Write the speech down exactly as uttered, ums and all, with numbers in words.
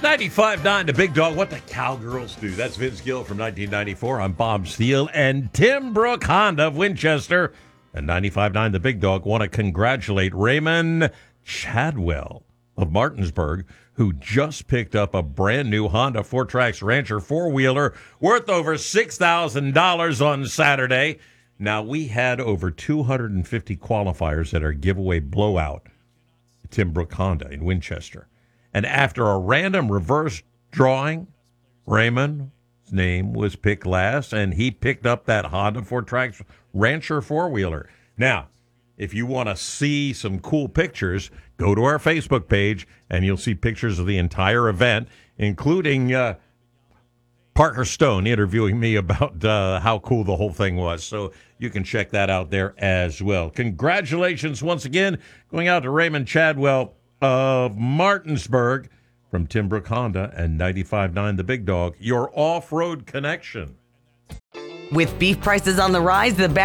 ninety-five nine, the Big Dog. What the Cowgirls do. That's Vince Gill from nineteen ninety-four. I'm Bob Steele and Tim Brook Honda of Winchester. And ninety-five nine, the Big Dog, want to congratulate Raymond Chadwell of Martinsburg, who just picked up a brand new Honda Four Tracks Rancher four-wheeler worth over six thousand dollars on Saturday. Now, we had over two hundred fifty qualifiers at our giveaway blowout at Tim Brook Honda in Winchester. And after a random reverse drawing, Raymond's name was picked last, and he picked up that Honda Four Tracks Rancher four-wheeler. Now, if you want to see some cool pictures, go to our Facebook page, and you'll see pictures of the entire event, including uh, Parker Stone interviewing me about uh, how cool the whole thing was. So you can check that out there as well. Congratulations once again going out to Raymond Chadwell of Martinsburg from Tim Brook Honda and ninety-five nine The Big Dog, your off-road connection. With beef prices on the rise, the